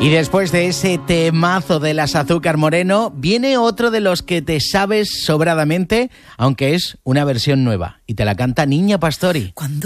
Y después de ese temazo de las Azúcar Moreno, viene otro de los que te sabes sobradamente, aunque es una versión nueva. Y te la canta Niña Pastori.